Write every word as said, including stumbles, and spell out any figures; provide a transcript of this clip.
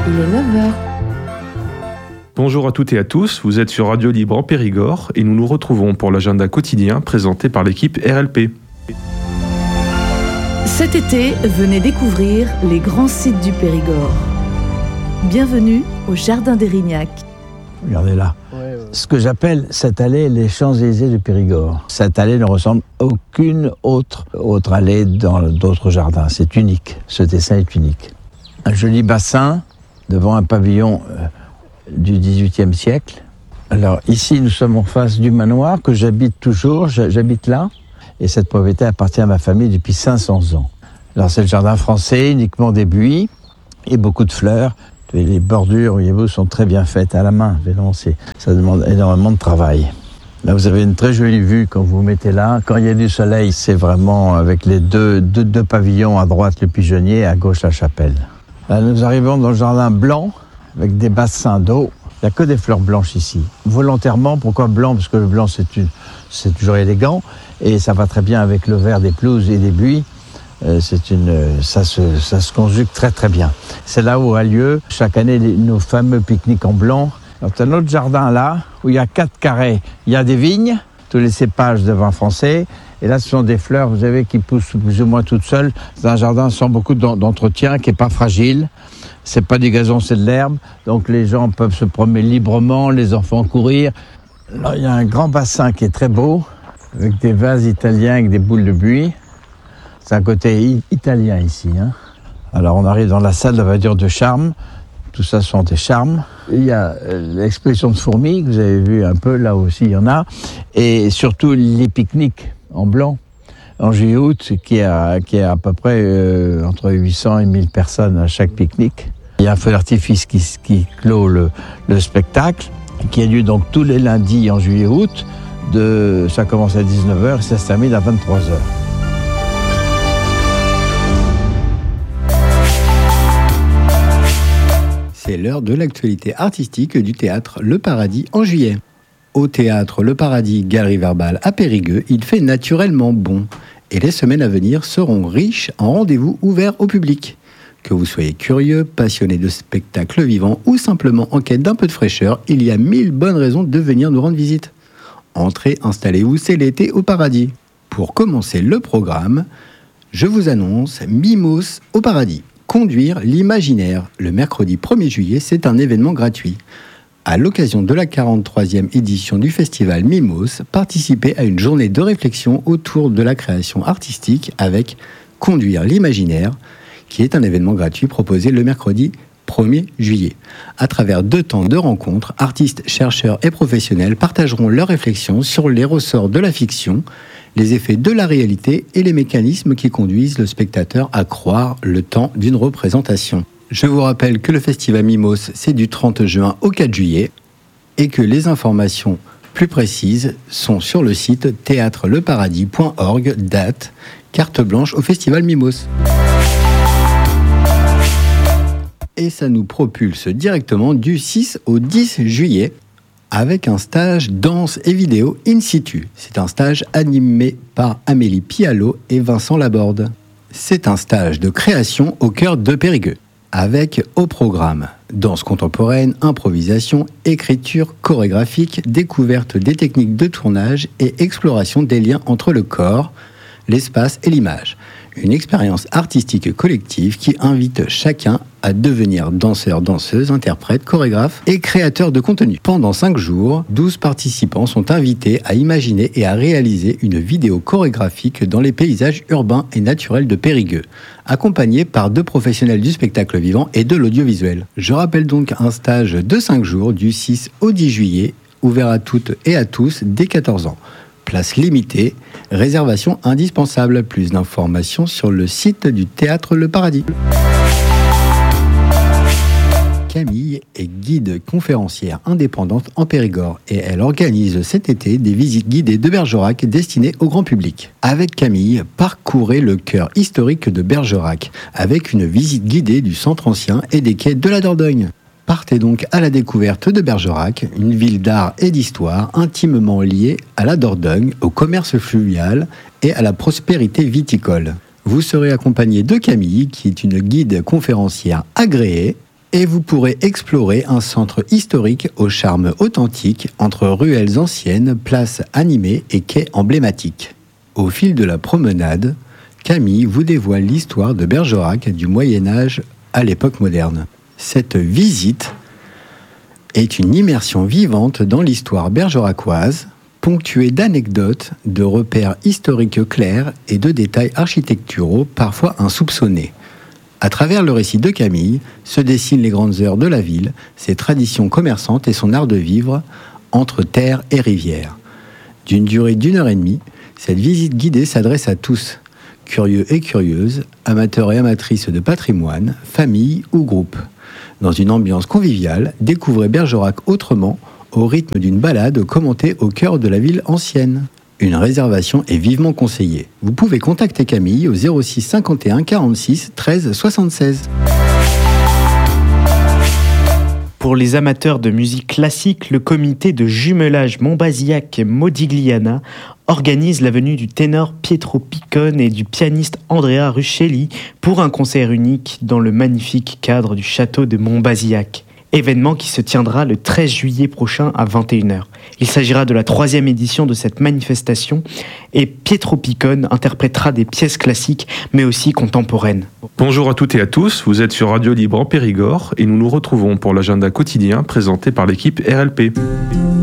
il est neuf heures. Bonjour à toutes et à tous, vous êtes sur Radio Libre en Périgord et nous nous retrouvons pour l'agenda quotidien présenté par l'équipe R L P. Cet été, venez découvrir les grands sites du Périgord. Bienvenue au Jardin d'Érignac. Regardez là. Ouais, ouais. Ce que j'appelle cette allée les Champs-Élysées du Périgord. Cette allée ne ressemble à aucune autre, autre allée dans d'autres jardins. C'est unique. Ce dessin est unique. Un joli bassin devant un pavillon euh, du dix-huitième siècle. Alors ici, nous sommes en face du manoir que j'habite toujours. J'habite là. Et cette propriété appartient à ma famille depuis cinq cents ans. Alors c'est le jardin français, uniquement des buis et beaucoup de fleurs. Les bordures, voyez-vous, sont très bien faites à la main. Évidemment, ça demande énormément de travail. Là, vous avez une très jolie vue quand vous vous mettez là. Quand il y a du soleil, c'est vraiment avec les deux, deux, deux pavillons, à droite le pigeonnier, à gauche la chapelle. Là, nous arrivons dans le jardin blanc, avec des bassins d'eau. Il n'y a que des fleurs blanches ici. Volontairement, pourquoi blanc ? Parce que le blanc, c'est, une, c'est toujours élégant. Et ça va très bien avec le vert des pelouses et des buis. Euh, c'est une, ça, se, ça se conjugue très très bien. C'est là où a lieu chaque année les, nos fameux pique-niques en blanc. Alors, un autre jardin là, où il y a quatre carrés. Il y a des vignes, tous les cépages de vin français. Et là, ce sont des fleurs, vous savez, qui poussent plus ou moins toutes seules. C'est un jardin sans beaucoup d'entretien, qui n'est pas fragile. C'est pas du gazon, c'est de l'herbe. Donc les gens peuvent se promener librement, les enfants courir. Alors, il y a un grand bassin qui est très beau, avec des vases italiens, avec des boules de buis. C'est un côté i- italien ici. Hein. Alors on arrive dans la salle de verdure de charme. Tout ça sont des charmes. Il y a l'exposition de fourmis, que vous avez vu un peu, là aussi il y en a. Et surtout les pique-niques en blanc, en juillet-août, qui est à, qui est à peu près euh, entre huit cents et mille personnes à chaque pique-nique. Il y a un feu d'artifice qui, qui clôt le, le spectacle, qui a lieu donc tous les lundis en juillet-août. De, ça commence à dix-neuf heures et ça se termine à vingt-trois heures. C'est l'heure de l'actualité artistique du théâtre Le Paradis en juillet. Au théâtre Le Paradis, Galerie Verbale à Périgueux, il fait naturellement bon. Et les semaines à venir seront riches en rendez-vous ouverts au public. Que vous soyez curieux, passionné de spectacles vivants ou simplement en quête d'un peu de fraîcheur, il y a mille bonnes raisons de venir nous rendre visite. Entrez, installez-vous, c'est l'été au Paradis. Pour commencer le programme, je vous annonce Mimos au Paradis. Conduire l'imaginaire. Le mercredi premier juillet, c'est un événement gratuit. À l'occasion de la quarante-troisième édition du festival Mimos, participez à une journée de réflexion autour de la création artistique avec Conduire l'imaginaire, qui est un événement gratuit proposé le mercredi premier juillet. À travers deux temps de rencontres, artistes, chercheurs et professionnels partageront leurs réflexions sur les ressorts de la fiction, les effets de la réalité et les mécanismes qui conduisent le spectateur à croire le temps d'une représentation. Je vous rappelle que le festival Mimos, c'est du trente juin au quatre juillet et que les informations plus précises sont sur le site théâtre le paradis point org, date, carte blanche au festival Mimos. Et ça nous propulse directement du six au dix juillet avec un stage danse et vidéo in situ. C'est un stage animé par Amélie Pialot et Vincent Laborde. C'est un stage de création au cœur de Périgueux, avec au programme danse contemporaine, improvisation, écriture chorégraphique, découverte des techniques de tournage et exploration des liens entre le corps, l'espace et l'image. Une expérience artistique collective qui invite chacun à devenir danseur, danseuse, interprète, chorégraphe et créateur de contenu. Pendant cinq jours, douze participants sont invités à imaginer et à réaliser une vidéo chorégraphique dans les paysages urbains et naturels de Périgueux, accompagnés par deux professionnels du spectacle vivant et de l'audiovisuel. Je rappelle donc un stage de cinq jours du six au dix juillet, ouvert à toutes et à tous dès quatorze ans. Place limitée, réservation indispensable. Plus d'informations sur le site du Théâtre Le Paradis. Camille est guide conférencière indépendante en Périgord et elle organise cet été des visites guidées de Bergerac destinées au grand public. Avec Camille, parcourez le cœur historique de Bergerac avec une visite guidée du centre ancien et des quais de la Dordogne. Partez donc à la découverte de Bergerac, une ville d'art et d'histoire intimement liée à la Dordogne, au commerce fluvial et à la prospérité viticole. Vous serez accompagné de Camille, qui est une guide conférencière agréée, Et vous pourrez explorer un centre historique au charme authentique entre ruelles anciennes, places animées et quais emblématiques. Au fil de la promenade, Camille vous dévoile l'histoire de Bergerac du Moyen-Âge à l'époque moderne. Cette visite est une immersion vivante dans l'histoire bergeracoise, ponctuée d'anecdotes, de repères historiques clairs et de détails architecturaux parfois insoupçonnés. À travers le récit de Camille se dessinent les grandes heures de la ville, ses traditions commerçantes et son art de vivre entre terre et rivière. D'une durée d'une heure et demie, cette visite guidée s'adresse à tous, curieux et curieuses, amateurs et amatrices de patrimoine, familles ou groupes. Dans une ambiance conviviale, découvrez Bergerac autrement, au rythme d'une balade commentée au cœur de la ville ancienne. Une réservation est vivement conseillée. Vous pouvez contacter Camille au zéro six cinquante et un quarante-six treize soixante-seize. Pour les amateurs de musique classique, le comité de jumelage Montbazillac-Modigliana organise la venue du ténor Pietro Piccone et du pianiste Andrea Ruscelli pour un concert unique dans le magnifique cadre du château de Montbazillac. Événement qui se tiendra le treize juillet prochain à vingt et une heures. Il s'agira de la troisième édition de cette manifestation et Pietro Piccone interprétera des pièces classiques mais aussi contemporaines. Bonjour à toutes et à tous, vous êtes sur Radio Libre en Périgord et nous nous retrouvons pour l'agenda quotidien présenté par l'équipe R L P.